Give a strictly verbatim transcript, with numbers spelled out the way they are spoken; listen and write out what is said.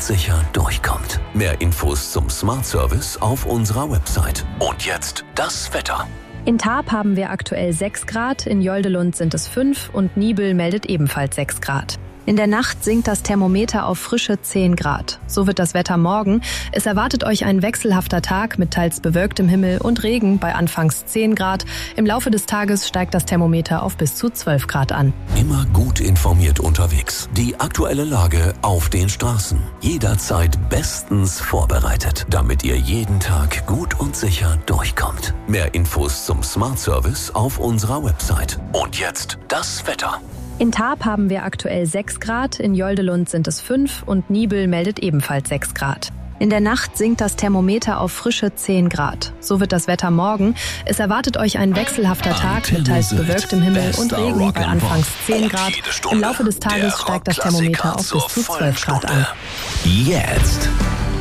sicher durchkommt. Mehr Infos zum Smart Service auf unserer Website. Und jetzt das Wetter. In Tarp haben wir aktuell sechs Grad, in Joldelund sind es fünf und Nibel meldet ebenfalls sechs Grad. In der Nacht sinkt das Thermometer auf frische zehn Grad. So wird das Wetter morgen. Es erwartet euch ein wechselhafter Tag mit teils bewölktem Himmel und Regen bei anfangs zehn Grad. Im Laufe des Tages steigt das Thermometer auf bis zu zwölf Grad an. Immer gut informiert unterwegs. Die aktuelle Lage auf den Straßen. Jederzeit bestens vorbereitet, damit ihr jeden Tag gut und sicher durchkommt. Mehr Infos zum Smart Service auf unserer Website. Und jetzt das Wetter. In Tarp haben wir aktuell sechs Grad, in Joldelund sind es fünf und Nibel meldet ebenfalls sechs Grad. In der Nacht sinkt das Thermometer auf frische zehn Grad. So wird das Wetter morgen. Es erwartet euch ein wechselhafter Tag mit teils bewölktem Himmel und Regen bei anfangs zehn Grad. Im Laufe des Tages steigt das Thermometer auf bis zu zwölf Grad an. Jetzt